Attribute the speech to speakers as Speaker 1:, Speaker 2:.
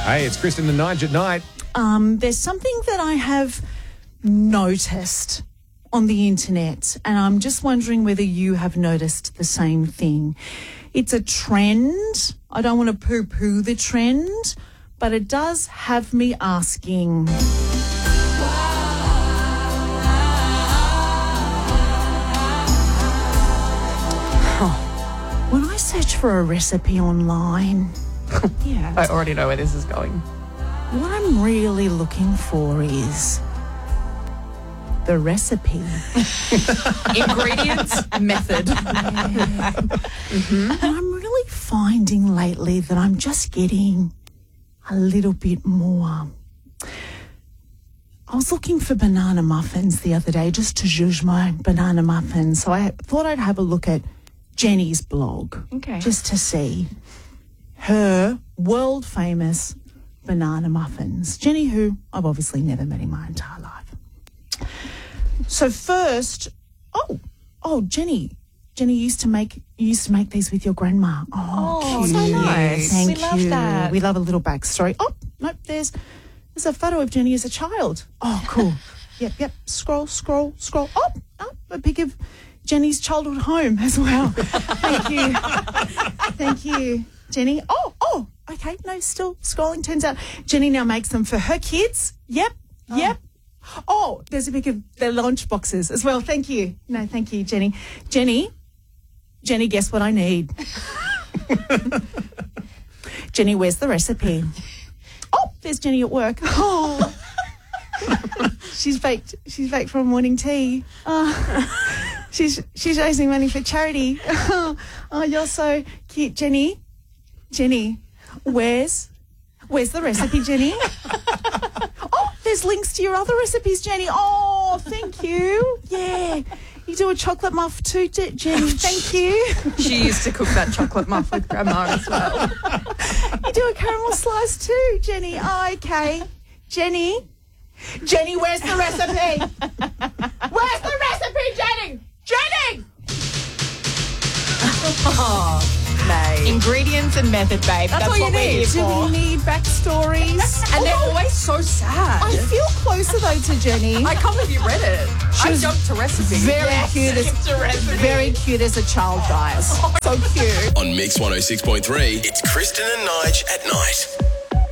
Speaker 1: Hey, it's Kristen and Nige at night.
Speaker 2: There's something that I have noticed on the internet, and I'm just wondering whether you have noticed the same thing. It's a trend. I don't want to poo-poo the trend, but it does have me asking. When I search for a recipe online,
Speaker 3: I already know where this is going.
Speaker 2: what I'm really looking for is the recipe.
Speaker 3: Ingredients, method.
Speaker 2: And I'm really finding lately that I'm just getting a little bit more. I was looking for banana muffins the other day just to zhuzh my banana muffins. So I thought I'd have a look at Jenny's blog.
Speaker 3: Okay.
Speaker 2: Just to see her world famous banana muffins. Jenny, who I've obviously never met in my entire life. So first, Jenny used to make these with your grandma.
Speaker 3: Oh,
Speaker 2: cute.
Speaker 3: so nice.
Speaker 2: Thank
Speaker 3: We
Speaker 2: you.
Speaker 3: love that.
Speaker 2: We love a little backstory. Oh, nope, there's a photo of Jenny as a child. Oh, cool. Yep. Scroll. Oh, a pic of Jenny's childhood home as well. Thank you, Jenny. Oh, okay. No, still scrolling. Turns out Jenny now makes them for her kids. Yep. Oh, there's a pic of their lunch boxes as well. Thank you. No, thank you, Jenny. Jenny, guess what I need? Jenny, where's the recipe? Oh, there's Jenny at work. Oh, she's baked for morning tea. She's raising money for charity. Oh, you're so cute, Jenny. Jenny, where's the recipe, Jenny? Oh, there's links to your other recipes, Jenny. Oh, thank you. Yeah. You do a chocolate muff too, Jenny. Thank you.
Speaker 3: She used to cook that chocolate muff with Grandma as well.
Speaker 2: You do a caramel slice too, Jenny. Oh, okay. Jenny, where's the recipe? Where's the recipe, Jenny? Jenny!
Speaker 3: Mate. Ingredients and method, babe. That's
Speaker 2: what
Speaker 3: what we're here
Speaker 2: Do
Speaker 3: for.
Speaker 2: we need backstories?
Speaker 3: And they're always so sad.
Speaker 2: I feel closer though to Jenny.
Speaker 3: I can't believe you read it. I
Speaker 2: was
Speaker 3: jumped to recipe.
Speaker 2: Very cute as a child, guys. So cute.
Speaker 4: On Mix 106.3, it's Kristen and Nige at night.